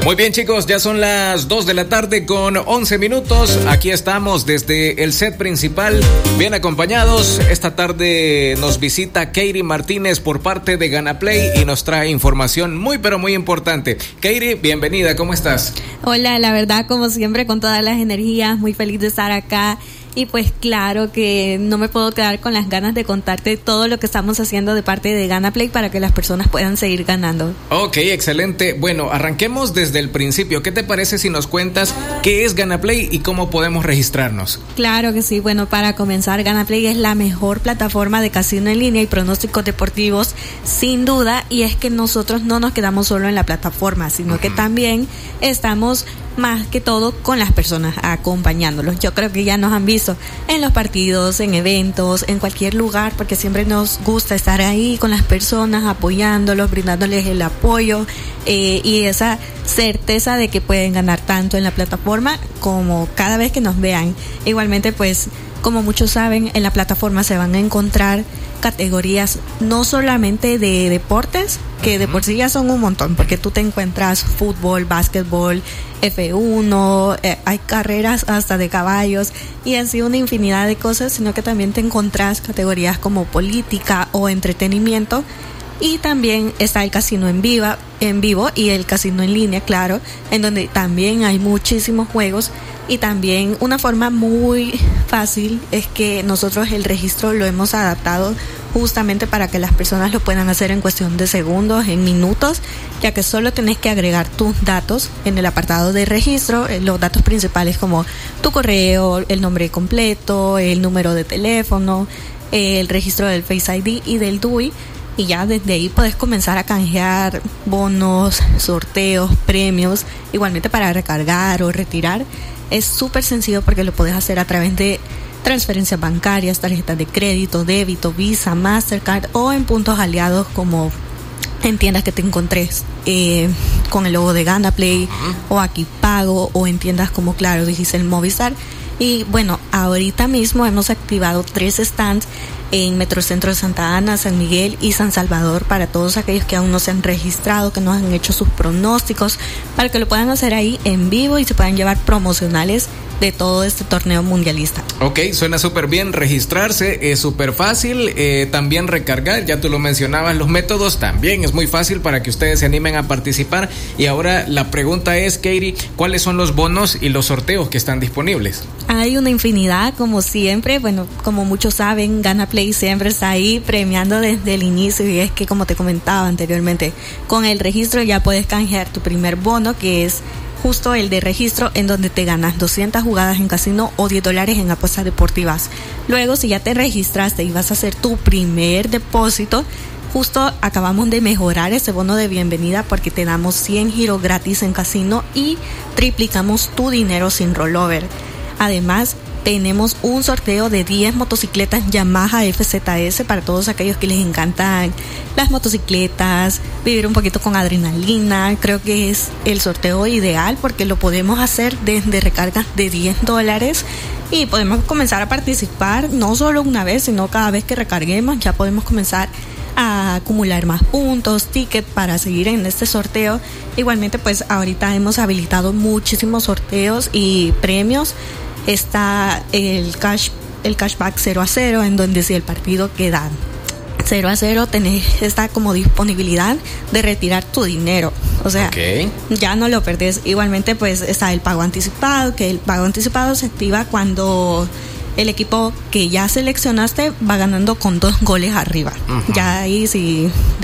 Muy bien, chicos, ya son las 2 de la tarde con 11 minutos. Aquí estamos desde el set principal, bien acompañados. Esta tarde nos visita Katie Martínez por parte de Ganaplay y nos trae información muy pero muy importante. Katie, bienvenida, ¿cómo estás? Hola, la verdad, como siempre, con todas las energías, muy feliz de estar acá. Y pues claro que no me puedo quedar con las ganas de contarte todo lo que estamos haciendo de parte de Ganaplay para que las personas puedan seguir ganando. Ok, excelente. Bueno, arranquemos desde el principio. ¿Qué te parece si nos cuentas qué es Ganaplay y cómo podemos registrarnos? Claro que sí. Bueno, para comenzar, Ganaplay es la mejor plataforma de casino en línea y pronósticos deportivos, sin duda. Y es que nosotros no nos quedamos solo en la plataforma, sino que también estamos más que todo con las personas acompañándolos. Yo creo que ya nos han visto en los partidos, en eventos, en cualquier lugar, porque siempre nos gusta estar ahí con las personas, apoyándolos, brindándoles el apoyo y esa certeza de que pueden ganar tanto en la plataforma como cada vez que nos vean. Igualmente, pues, como muchos saben, en la plataforma se van a encontrar categorías no solamente de deportes, que de por sí ya son un montón, porque tú te encuentras fútbol, básquetbol, F1, hay carreras hasta de caballos y así una infinidad de cosas, sino que también te encontrás categorías como política o entretenimiento. Y también está el casino en vivo y el casino en línea, claro, en donde también hay muchísimos juegos. Y también una forma muy fácil es que nosotros el registro lo hemos adaptado justamente para que las personas lo puedan hacer en cuestión de segundos, en minutos, ya que solo tenés que agregar tus datos en el apartado de registro, los datos principales como tu correo, el nombre completo, el número de teléfono, el registro del Face ID y del DUI. Y ya desde ahí puedes comenzar a canjear bonos, sorteos, premios, igualmente para recargar o retirar. Es súper sencillo porque lo puedes hacer a través de transferencias bancarias, tarjetas de crédito, débito, Visa, Mastercard o en puntos aliados como en tiendas que te encontres con el logo de Ganaplay o Aquí Pago o en tiendas como Claro, Digicel, Movistar. Y bueno, ahorita mismo hemos activado 3 stands en Metrocentro de Santa Ana, San Miguel y San Salvador para todos aquellos que aún no se han registrado, que no han hecho sus pronósticos, para que lo puedan hacer ahí en vivo y se puedan llevar promocionales de todo este torneo mundialista. Ok, suena súper bien. Registrarse es súper fácil, también recargar, ya tú lo mencionabas, los métodos también es muy fácil para que ustedes se animen a participar. Y ahora la pregunta es, Katie, ¿cuáles son los bonos y los sorteos que están disponibles? Hay una infinidad, como siempre. Bueno, como muchos saben, Ganaplay siempre está ahí premiando desde el inicio, y es que, como te comentaba anteriormente, con el registro ya puedes canjear tu primer bono, que es justo el de registro, en donde te ganas 200 jugadas en casino o $10 en apuestas deportivas. Luego, si ya te registraste y vas a hacer tu primer depósito, justo acabamos de mejorar ese bono de bienvenida porque te damos 100 giros gratis en casino y triplicamos tu dinero sin rollover. Además, tenemos un sorteo de 10 motocicletas Yamaha FZS para todos aquellos que les encantan las motocicletas, vivir un poquito con adrenalina. Creo que es el sorteo ideal porque lo podemos hacer desde recargas de $10 y podemos comenzar a participar no solo una vez, sino cada vez que recarguemos ya podemos comenzar a acumular más puntos, tickets para seguir en este sorteo. Igualmente, pues ahorita hemos habilitado muchísimos sorteos y premios. Está el cashback 0-0, en donde si el partido queda 0-0 tenés esta como disponibilidad de retirar tu dinero, o sea, ya no lo perdés. Igualmente, pues está el pago anticipado, que el pago anticipado se activa cuando el equipo que ya seleccionaste va ganando con 2 goles arriba. Ya ahí si